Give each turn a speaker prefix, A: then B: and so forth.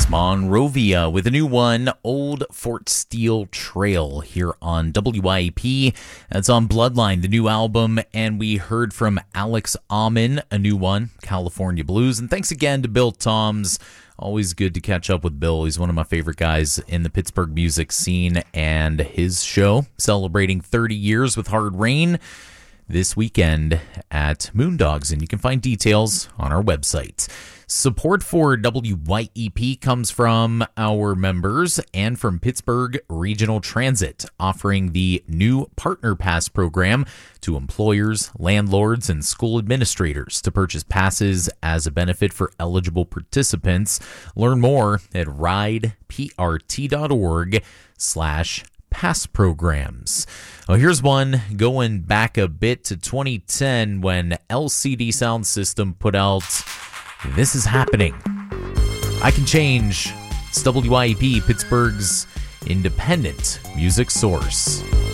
A: Monrovia with a new one, Old Fort Steele Trail, here on WYAP. That's on Bloodline, the new album, and we heard from Alex Amin, a new one, California Blues. And thanks again to Bill Toms. Always good to catch up with Bill. He's one of my favorite guys in the Pittsburgh music scene, and his show celebrating 30 years with Hard Rain this weekend at Moondogs, and you can find details on our website. Support for WYEP comes from our members and from Pittsburgh Regional Transit, offering the new Partner Pass program to employers, landlords, and school administrators to purchase passes as a benefit for eligible participants. Learn more at rideprt.org/pass programs. Well, here's one going back a bit to 2010 when LCD Sound System put out This Is Happening. I Can Change. It's WYEP, Pittsburgh's independent music source.